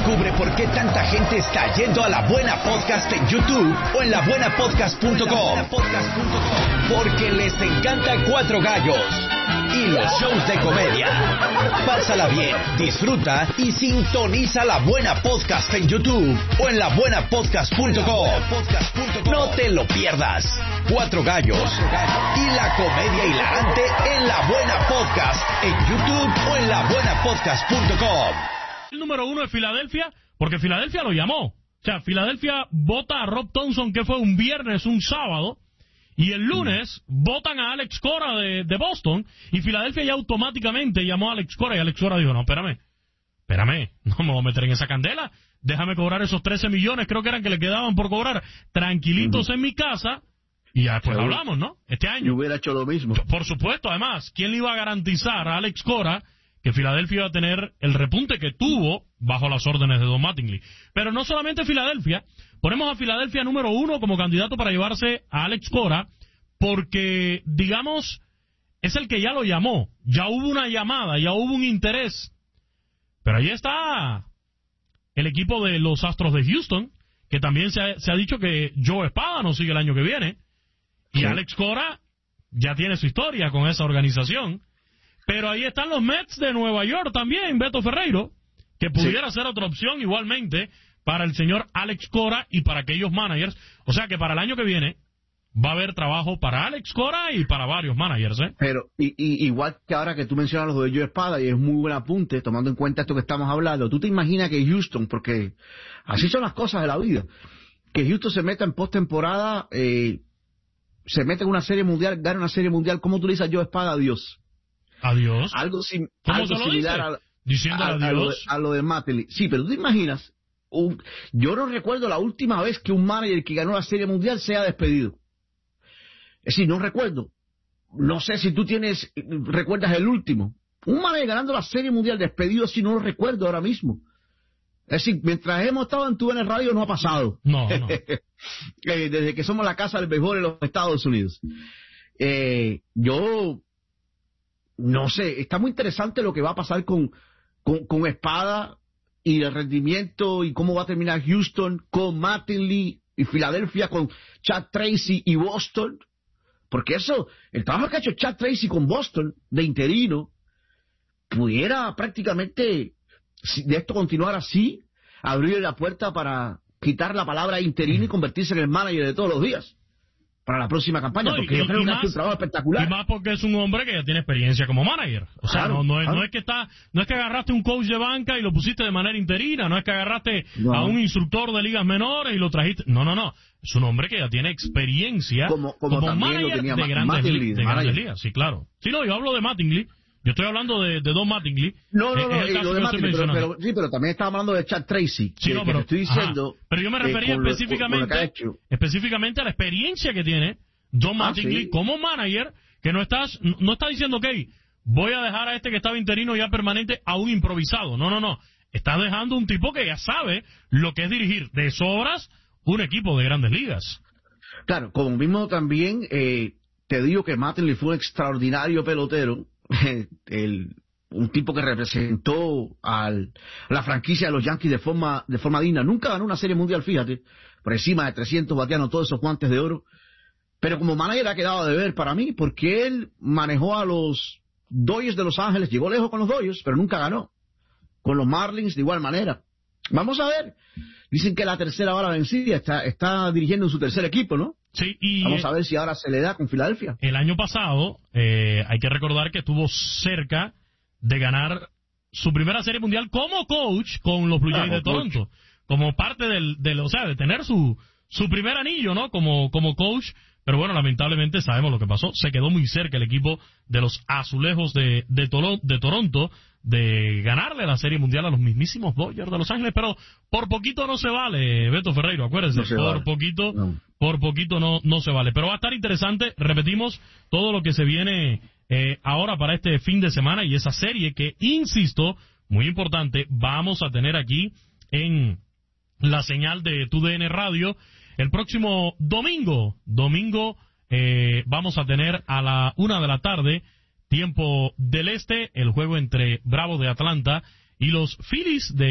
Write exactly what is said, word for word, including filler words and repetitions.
Descubre por qué tanta gente está yendo a La Buena Podcast en YouTube o en la buena podcast punto com. Porque les encanta Cuatro Gallos y los shows de comedia. Pásala bien, disfruta y sintoniza La Buena Podcast en YouTube o en la buena podcast punto com. No te lo pierdas. Cuatro Gallos y la comedia hilarante en La Buena Podcast en YouTube o en la buena podcast punto com. El número uno es Filadelfia, porque Filadelfia lo llamó. O sea, Filadelfia vota a Rob Thompson, que fue un viernes, un sábado, y el lunes votan a Alex Cora de, de Boston, y Filadelfia ya automáticamente llamó a Alex Cora, y Alex Cora dijo, no, espérame, espérame, no me voy a meter en esa candela, déjame cobrar esos trece millones, creo que eran que le quedaban por cobrar, tranquilitos uh-huh. en mi casa, y ya después Seguro. hablamos, ¿no? Este año. Yo hubiera hecho lo mismo. Por supuesto, además, ¿quién le iba a garantizar a Alex Cora que Filadelfia iba a tener el repunte que tuvo bajo las órdenes de Don Mattingly? Pero no solamente Filadelfia, ponemos a Filadelfia número uno como candidato para llevarse a Alex Cora, porque, digamos, es el que ya lo llamó, ya hubo una llamada, ya hubo un interés. Pero ahí está el equipo de los Astros de Houston, que también se ha, se ha dicho que Joe Espada no sigue el año que viene, y sí. Alex Cora ya tiene su historia con esa organización. Pero ahí están los Mets de Nueva York también, Beto Ferreiro, que pudiera sí. ser otra opción igualmente para el señor Alex Cora y para aquellos managers. O sea que para el año que viene va a haber trabajo para Alex Cora y para varios managers, ¿eh? Pero y, y, igual que ahora que tú mencionas los de Joe Espada, y es muy buen apunte, tomando en cuenta esto que estamos hablando, tú te imaginas que Houston, porque así son las cosas de la vida, que Houston se meta en postemporada, eh, se mete en una serie mundial, gana una serie mundial, ¿cómo tú le dices a Joe Espada adiós? Adiós. Algo, sim, ¿Cómo algo se lo similar dice? a, Diciendo a, adiós. a, lo de, a lo de Mattingly. Sí, pero tú te imaginas, un, yo no recuerdo la última vez que un manager que ganó la Serie Mundial se ha despedido. Es decir, no recuerdo. No sé si tú tienes, recuerdas el último. Un manager ganando la Serie Mundial despedido, si no lo recuerdo ahora mismo. Es decir, mientras hemos estado en tu en el radio no ha pasado. No, no. Desde que somos la casa del béisbol en los Estados Unidos. Eh, yo... No sé, está muy interesante lo que va a pasar con, con, con Espada y el rendimiento y cómo va a terminar Houston con Mattingly y Filadelfia con Chad Tracy y Boston. Porque eso, el trabajo que ha hecho Chad Tracy con Boston de interino, pudiera prácticamente, si de esto continuar así, abrir la puerta para quitar la palabra interino y convertirse en el manager de todos los días para la próxima campaña, no, porque y, yo creo que hace un trabajo espectacular. Y más porque es un hombre que ya tiene experiencia como manager. O sea, claro, no, no, es, claro. no es que está, no es que agarraste un coach de banca y lo pusiste de manera interina, no es que agarraste no. a un instructor de ligas menores y lo trajiste. No, no, no. Es un hombre que ya tiene experiencia como, como, como manager de grandes, Mattingly, de grandes ligas. Sí, claro. Sí, no, yo hablo de Mattingly. Yo estoy hablando de, de Don Mattingly. No, no, no, no lo de Mattingly, pero, pero, sí, pero también estaba hablando de Chad Tracy. Sí, que, no, pero, que te estoy diciendo. Ajá, pero yo me refería eh, específicamente, lo, específicamente a la experiencia que tiene Don Mattingly ah, sí. como manager, que no estás, no está diciendo, ok, voy a dejar a este que estaba interino ya permanente a un improvisado. No, no, no. Estás dejando un tipo que ya sabe lo que es dirigir de sobras un equipo de grandes ligas. Claro, como mismo también eh, te digo que Mattingly fue un extraordinario pelotero, el, un tipo que representó al, a la franquicia de los Yankees de forma, de forma digna. Nunca ganó una serie mundial, fíjate, por encima de trescientos bateando todos esos guantes de oro. Pero como manager ha quedado de ver para mí, porque él manejó a los Dodgers de Los Ángeles, llegó lejos con los Dodgers, pero nunca ganó. Con los Marlins de igual manera. Vamos a ver. Dicen que la tercera bala vencida está, está dirigiendo en su tercer equipo, ¿no? Sí, y vamos a ver si ahora se le da con Filadelfia. El año pasado, eh, hay que recordar que estuvo cerca de ganar su primera serie mundial como coach con los Blue Jays ah, de Toronto. Coach. Como parte del, del, o sea, de tener su, su primer anillo, ¿no? Como, como coach. Pero bueno, lamentablemente sabemos lo que pasó. Se quedó muy cerca el equipo de los Azulejos de, de, Tolo, de Toronto de ganarle la Serie Mundial a los mismísimos Dodgers de Los Ángeles. Pero por poquito no se vale, Beto Ferreiro, acuérdense. No por vale. poquito no. por poquito no, no se vale. Pero va a estar interesante, repetimos, todo lo que se viene eh, ahora para este fin de semana y esa serie que, insisto, muy importante, vamos a tener aquí en la señal de Tu D N Radio. El próximo domingo, domingo, eh, vamos a tener a la una de la tarde, tiempo del este, el juego entre Bravos de Atlanta y los Phillies de